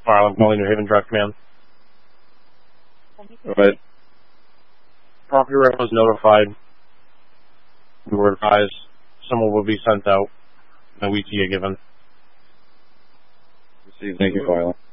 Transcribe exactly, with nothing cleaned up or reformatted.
Farland, calling New Haven Drive Command. Right. Property rep was notified. We were advised someone will be sent out. No E T A given. Thank you, Farland.